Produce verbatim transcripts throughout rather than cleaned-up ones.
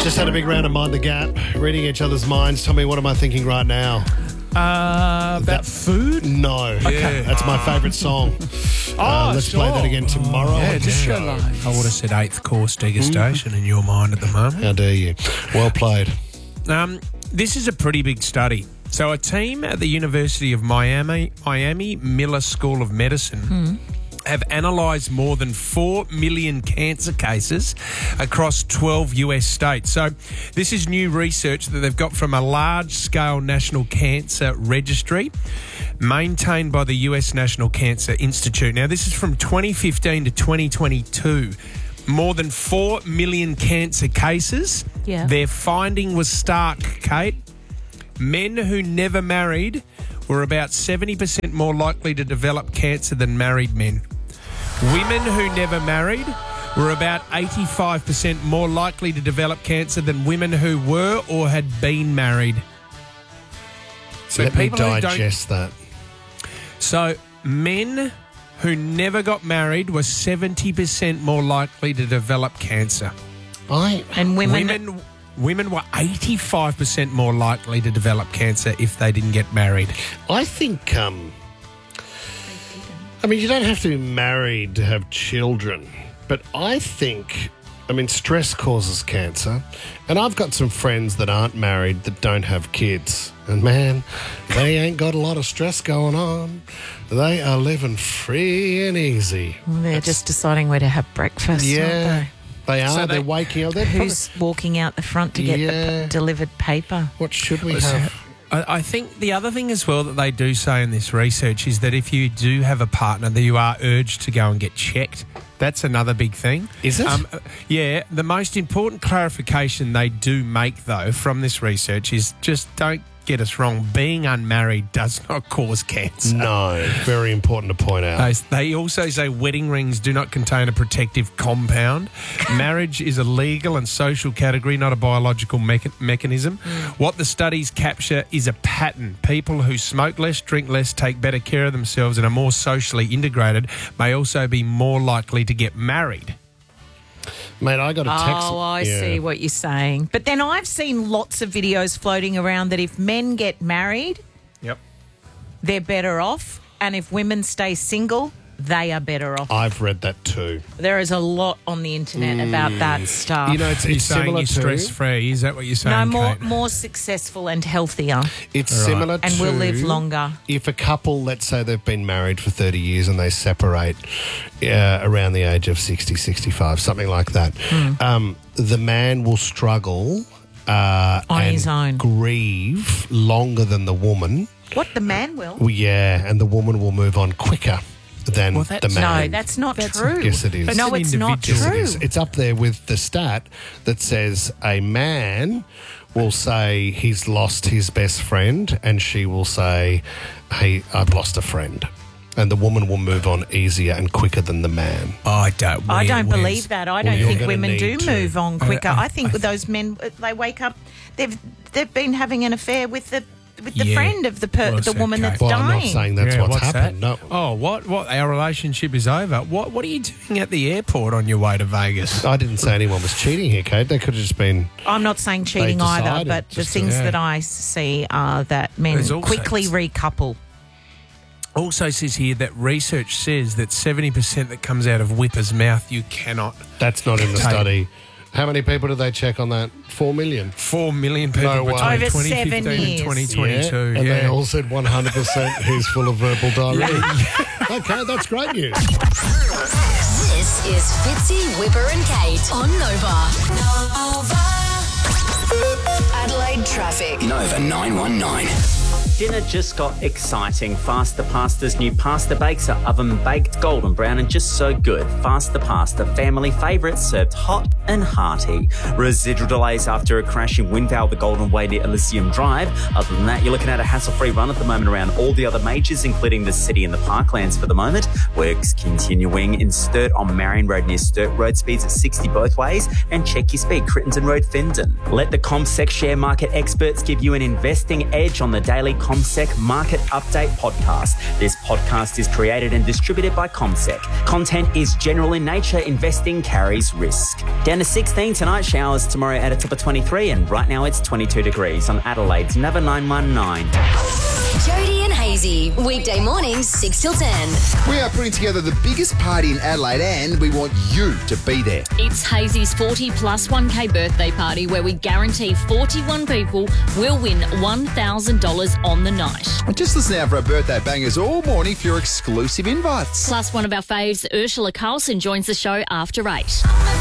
Just had a big round of Mind the Gap, reading each other's minds. Tell me, what am I thinking right now? Uh, about That- food? No. Okay. That's my favourite song. Oh, Uh, let's sure. play that again tomorrow. Yeah, on the disco show. lights. I would have said eighth course degustation in your mind at the moment. How dare you? Well played. Um, this is a pretty big study. So a team at the University of Miami, Miami Miller School of Medicine have analysed more than four million cancer cases across twelve U S states. So this is new research that they've got from a large-scale national cancer registry maintained by the U S National Cancer Institute. Now, this is from twenty fifteen to twenty twenty-two. More than four million cancer cases. Yeah. Their finding was stark, Kate. Men who never married were about seventy percent more likely to develop cancer than married men. Women who never married were about eighty-five percent more likely to develop cancer than women who were or had been married. So Let me people who don't- digest that. So men who never got married were seventy percent more likely to develop cancer. I And women, Women women were eighty-five percent more likely to develop cancer if they didn't get married. I think, um, I mean, you don't have to be married to have children, but I think, I mean, stress causes cancer. And I've got some friends that aren't married that don't have kids. And man, they ain't got a lot of stress going on. They are living free and easy. they're just deciding where to have breakfast, Yeah, aren't they are. So They're they- waking up. They're they? probably, Who's walking out the front to get the Yeah. p- delivered paper? what should we have? I I think the other thing as well that they do say in this research is that if you do have a partner, that you are urged to go and get checked. That's another big thing. Is it? Um, yeah. The most important clarification they do make, though, from this research is just don't get us wrong. Being unmarried does not cause cancer. No, very important to point out. They, they also say wedding rings do not contain a protective compound. Marriage is a legal and social category, not a biological mecha- mechanism. What the studies capture is a pattern. People who smoke less, drink less, take better care of themselves and are more socially integrated may also be more likely to get married. Mate, I got a text. Oh, I Yeah. see what you're saying. But then I've seen lots of videos floating around that if men get married, Yep. they're better off. And if women stay single, they are better off. I've read that too. There is a lot on the internet about that stuff. You know, it's, You're it's saying similar you're to stress-free. Is that what you're saying, no, more Kate? more successful and healthier, It's similar and to will live longer. If a couple, let's say they've been married for thirty years and they separate uh, around the age of sixty, sixty-five, something like that, Hmm. um, the man will struggle uh, On and his own. grieve longer than the woman. What the man will? Well, yeah, and the woman will move on quicker than Well, the that's- man. No, that's not true. Yes, it is. That's No, an it's not individual. true. It's, it's up there with the stat that says a man will say he's lost his best friend and she will say, hey, I've lost a friend. And the woman will move on easier and quicker than the man. I don't. I don't Wes- believe that. I Well, don't you're think gonna women do need to. move on quicker. I- I, think with those men, uh, they wake up, they've they've been having an affair with the with the Yeah. friend of the per, Well the said, woman Kate. that's Well, I'm dying. not saying that's Yeah, what's, what's happened. that? No. Oh, what? What? Our relationship is over. What? What are you doing at the airport on your way to Vegas? I didn't say anyone was cheating here, Kate. They could have just been... I'm not saying cheating either, decided but the just to- things yeah. that I see are that men There's also- quickly recouple. Also says here that research says that seventy percent that comes out of Whipper's mouth you cannot. That's not in the Kate. study. How many people did they check on that? Four million. Four million people No way. between Over twenty seven fifteen years. and twenty twenty-two. Yeah, and Yeah. they all said one hundred percent he's full of verbal diarrhea. Okay, that's great news. This is Fitzy, Whipper and Kate on Nova. Nova. Adelaide traffic. Nova nine one nine. Dinner just got exciting. Faster Pasta's new pasta bakes are oven-baked, golden brown and just so good. Faster Pasta, family favourite, served hot and hearty. Residual delays after a crash in Windvale, the Golden Way near Elysium Drive. Other than that, you're looking at a hassle-free run at the moment around all the other majors, including the city and the parklands for the moment. Works continuing in Sturt on Marion Road near Sturt. Road speeds at sixty both ways. And check your speed, Crittenden Road, Fendon. Let the CommSec share market experts give you an investing edge on the daily CommSec Market Update podcast. This podcast is created and distributed by CommSec. Content is general in nature. Investing carries risk. Down to sixteen tonight, showers tomorrow at a top of twenty-three, and right now it's twenty-two degrees on Adelaide's Nova nine one nine. Jody and Hazy, weekday mornings, six till ten. We are putting together the biggest party in Adelaide and we want you to be there. It's Hazy's forty plus one K birthday party where we guarantee forty-one people will win one thousand dollars on the night. Just listen out for our birthday bangers all morning for your exclusive invites. Plus, one of our faves, Ursula Carlson, joins the show after eight.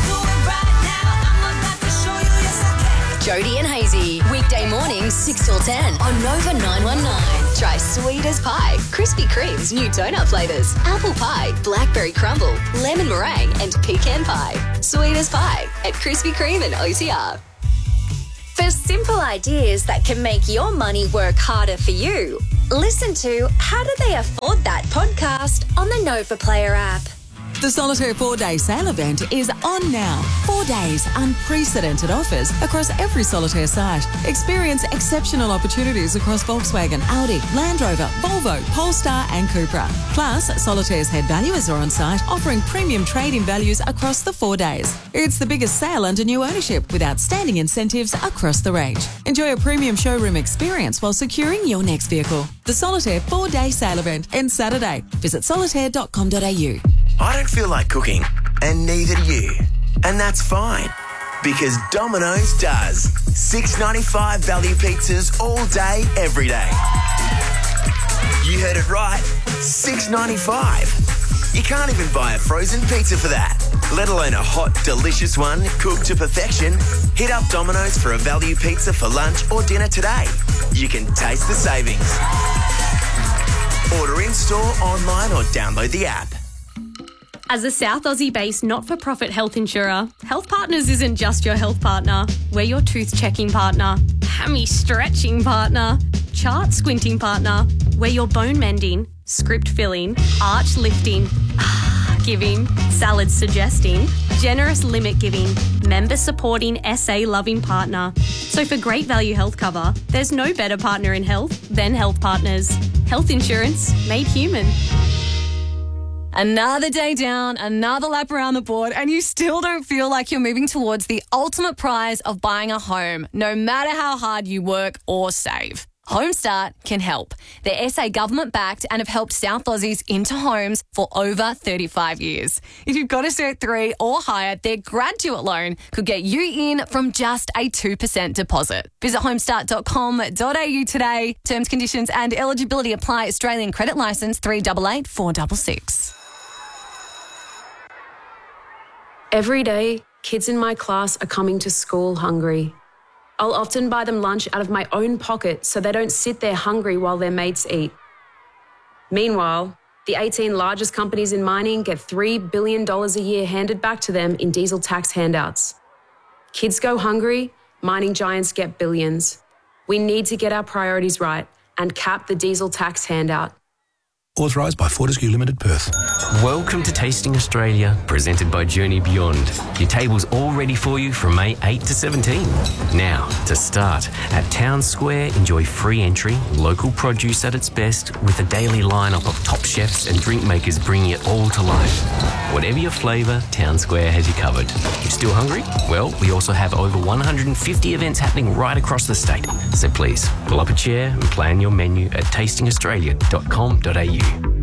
Jody and Hazy, weekday mornings, six till ten on Nova nine one nine. Try sweet as pie, Krispy Kreme's new donut flavours, apple pie, blackberry crumble, lemon meringue and pecan pie. Sweet as pie at Krispy Kreme and O T R. For simple ideas that can make your money work harder for you, listen to How Do They Afford That podcast on the Nova Player app. The Solitaire four-day sale event is on now. Four days, unprecedented offers across every Solitaire site. Experience exceptional opportunities across Volkswagen, Audi, Land Rover, Volvo, Polestar and Cupra. Plus, Solitaire's head valuers are on site offering premium trade-in values across the four days. It's the biggest sale under new ownership with outstanding incentives across the range. Enjoy a premium showroom experience while securing your next vehicle. The Solitaire four-day sale event ends Saturday. Visit solitaire dot com dot a u. I don't feel like cooking, and neither do you. And that's fine, because Domino's does. six ninety-five value pizzas all day, every day. You heard it right, six ninety-five. You can't even buy a frozen pizza for that, let alone a hot, delicious one cooked to perfection. Hit up Domino's for a value pizza for lunch or dinner today. You can taste the savings. Order in-store, online or download the app. As a South Aussie-based not-for-profit health insurer, Health Partners isn't just your health partner. We're your tooth-checking partner, hammy-stretching partner, chart-squinting partner. We're your bone-mending, script-filling, arch-lifting, giving, salad-suggesting, generous limit-giving, member-supporting, S A-loving partner. So for great value health cover, there's no better partner in health than Health Partners. Health insurance made human. Another day down, another lap around the board, and you still don't feel like you're moving towards the ultimate prize of buying a home, no matter how hard you work or save. Homestart can help. They're S A government-backed and have helped South Aussies into homes for over thirty-five years. If you've got a Cert three or higher, their graduate loan could get you in from just a two percent deposit. Visit homestart dot com dot a u today. Terms, conditions and eligibility apply. Australian credit licence three eight eight four six six. Every day, kids in my class are coming to school hungry. I'll often buy them lunch out of my own pocket so they don't sit there hungry while their mates eat. Meanwhile, the eighteen largest companies in mining get three billion dollars a year handed back to them in diesel tax handouts. Kids go hungry, mining giants get billions. We need to get our priorities right and cap the diesel tax handout. Authorised by Fortescue Limited, Perth. Welcome to Tasting Australia, presented by Journey Beyond. Your table's all ready for you from May eighth to seventeenth. Now, to start, at Town Square, enjoy free entry, local produce at its best, with a daily lineup of top chefs and drink makers bringing it all to life. Whatever your flavour, Town Square has you covered. You still hungry? Well, we also have over one hundred fifty events happening right across the state. So please, pull up a chair and plan your menu at tasting australia dot com dot a u.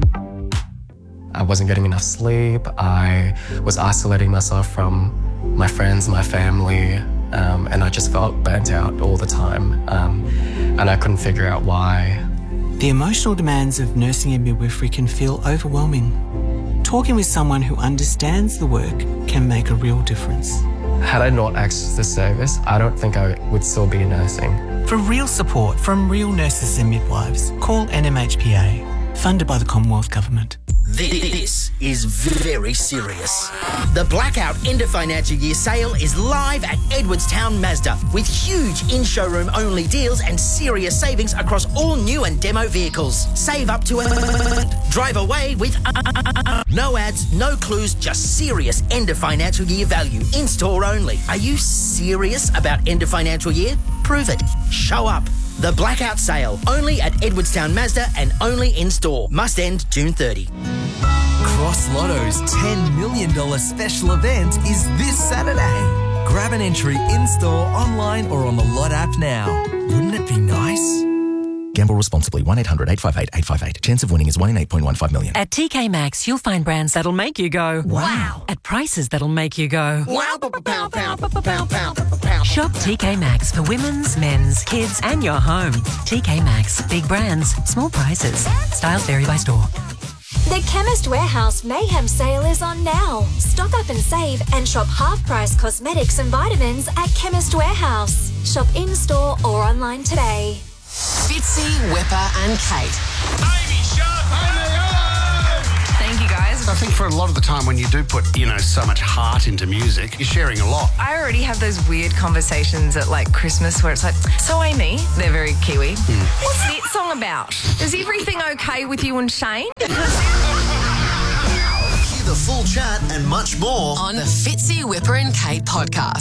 I wasn't getting enough sleep. I was isolating myself from my friends, my family, um, and I just felt burnt out all the time. Um, and I couldn't figure out why. The emotional demands of nursing and midwifery can feel overwhelming. Talking with someone who understands the work can make a real difference. Had I not accessed this service, I don't think I would still be nursing. For real support from real nurses and midwives, call N M H P A, funded by the Commonwealth Government. This is very serious. The Blackout End of Financial Year sale is live at Edwardstown Mazda with huge in-showroom only deals and serious savings across all new and demo vehicles. Save up to a... Drive away with... No ads, no clues, just serious end of financial year value. In-store only. Are you serious about end of financial year? Prove it. Show up. The Blackout Sale, only at Edwardstown Mazda and only in store. Must end June thirtieth. Cross Lotto's ten million dollars special event is this Saturday. Grab an entry in-store, online or on the Lot app now. Wouldn't it be nice? Gamble responsibly. one eight hundred eight five eight eight five eight. Chance of winning is one in eight point one five million. At T K Maxx, you'll find brands that'll make you go, wow. At prices that'll make you go, wow. Pow, pow, pow, pow, pow, pow. Shop T K Maxx for women's, men's, kids and your home. T K Maxx. Big brands, small prices. Styles vary by store. The Chemist Warehouse Mayhem Sale is on now. Stock up and save and shop half-price cosmetics and vitamins at Chemist Warehouse. Shop in-store or online today. Fitzy, Whipper and Kate. Amy Sharp. Thank you, guys. I think for a lot of the time when you do put, you know, so much heart into music, you're sharing a lot. I already have those weird conversations at, like, Christmas where it's like, so Amy, they're very Kiwi, mm. what's that song about? Is everything okay with you and Shane? Hear the full chat and much more on the Fitzy, Whipper and Kate podcast.